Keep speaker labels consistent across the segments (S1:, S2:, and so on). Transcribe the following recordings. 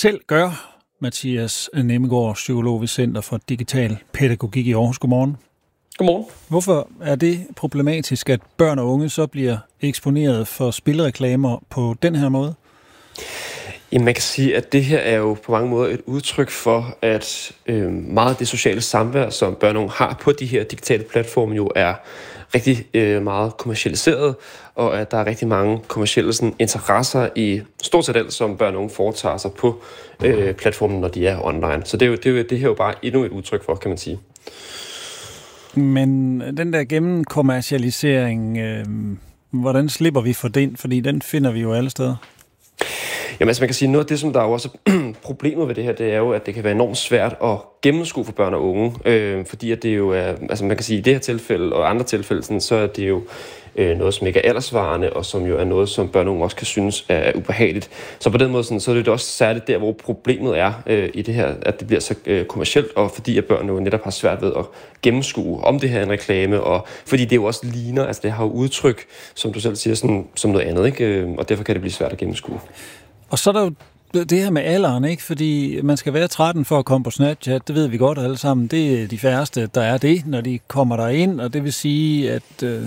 S1: selv gør. Mathias Nemmegaard, psykolog ved Center for Digital Pædagogik i Aarhus. Godmorgen.
S2: Godmorgen.
S1: Hvorfor er det problematisk, at børn og unge så bliver eksponeret for spilreklamer på den her måde?
S2: Jamen, man kan sige, at det her er jo på mange måder et udtryk for, at meget af det sociale samvær, som børn og unge har på de her digitale platforme, jo er rigtig meget kommercialiseret, og at der er rigtig mange kommercielle interesser i stort set alt, som børn og unge foretager sig på platformen, når de er online. Så det her er jo bare endnu et udtryk for, kan man sige.
S1: Men den der gennemkommercialisering, hvordan slipper vi for den? Fordi den finder vi jo alle steder.
S2: Jamen, altså man kan sige, noget af det, som der er jo også problemet ved det her, det er jo, at det kan være enormt svært at gennemskue for børn og unge, fordi at det jo er, altså man kan sige, i det her tilfælde og andre tilfælde, så er det jo noget, som ikke er aldersvarende, og som jo er noget, som børn og unge også kan synes er ubehageligt. Så på den måde, så er det også særligt der, hvor problemet er i det her, at det bliver så kommercielt, og fordi at børn jo netop har svært ved at gennemskue, om det her er en reklame, og fordi det jo også ligner, altså det har jo udtryk, som du selv siger, sådan, som noget andet, ikke? Og derfor kan det blive svært at gennemskue.
S1: Og så er der jo det her med alderen, ikke? Fordi man skal være 13 for at komme på Snapchat, det ved vi godt alle sammen. Det er de færreste, der er det, når de kommer derind, og det vil sige, at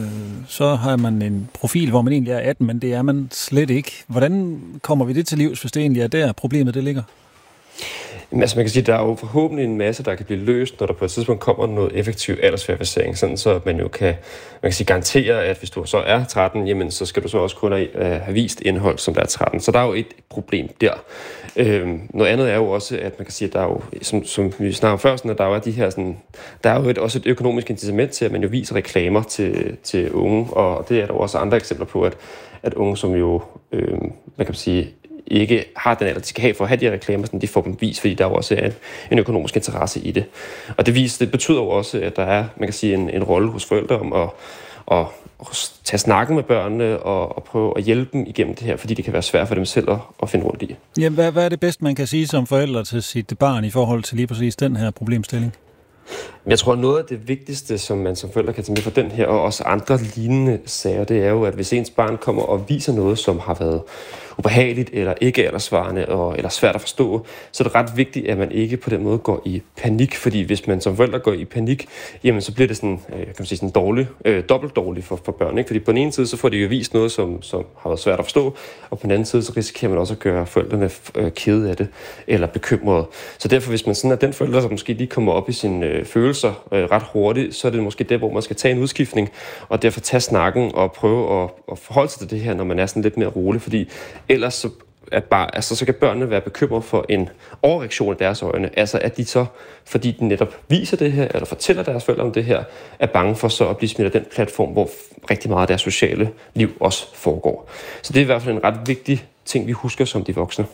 S1: så har man en profil, hvor man egentlig er 18, men det er man slet ikke. Hvordan kommer vi det til livs, hvis det egentlig er der problemet det ligger?
S2: Altså man kan sige, at der er jo forhåbentlig en masse, der kan blive løst, når der på et tidspunkt kommer noget effektiv aldersverificering, sådan så man jo kan sige, garantere, at hvis du så er 13, jamen så skal du så også kun have vist indhold, som der er 13. Så der er jo et problem der. Noget andet er jo også, at man kan sige, at der er jo, som vi snakker om før, at der er de her sådan, der er jo også et økonomisk incitament til, at man jo viser reklamer til unge, og det er der også andre eksempler på, at unge, som jo, man kan sige, ikke har den alder, de skal have for at have de her reklamer, sådan de får dem vist, fordi der jo også er en økonomisk interesse i det. Og det betyder jo også, at der er, man kan sige, en rolle hos forældre om at tage snakken med børnene og prøve at hjælpe dem igennem det her, fordi det kan være svært for dem selv at finde rundt i.
S1: Ja, hvad er det bedste, man kan sige som forældre til sit barn i forhold til lige præcis den her problemstilling?
S2: Jeg tror, noget af det vigtigste, som man som forældre kan tage med for den her, og også andre lignende sager, det er jo, at hvis ens barn kommer og viser noget, som har været ubehageligt eller ikke aldersvarende eller svært at forstå, så er det ret vigtigt, at man ikke på den måde går i panik, fordi hvis man som forældre går i panik, jamen så bliver det sådan, kan man sige, sådan dårligt, dobbelt dårligt for børn, ikke? Fordi på den ene side, så får de jo vist noget, som har været svært at forstå, og på den anden side, så risikerer man også at gøre forældrene kede af det, eller bekymrede. Så derfor, hvis man sådan er den forælder, som måske lige kommer op i sine følelser ret hurtigt, så er det måske der, hvor man skal tage en udskiftning, og derfor tage snakken og prøve at forholde sig til det her, når man er sådan lidt mere rolig, fordi ellers så kan børnene være bekymret for en overreaktion i deres øjne. Altså at de så, fordi de netop viser det her, eller fortæller deres forældre om det her, er bange for så at blive smidt af den platform, hvor rigtig meget af deres sociale liv også foregår. Så det er i hvert fald en ret vigtig ting, vi husker som de voksne.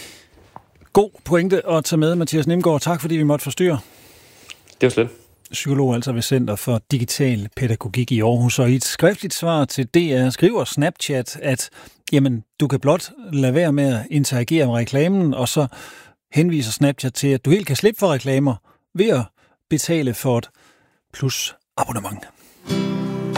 S1: God pointe at tage med, Mathias Nemmegaard. Tak fordi vi måtte forstyrre.
S2: Det var slet.
S1: Psykolog altså ved Center for Digital Pædagogik i Aarhus, og i et skriftligt svar til DR skriver Snapchat, at jamen, du kan blot lade være med at interagere med reklamen, og så henviser Snapchat til, at du helt kan slippe for reklamer ved at betale for et plus abonnement.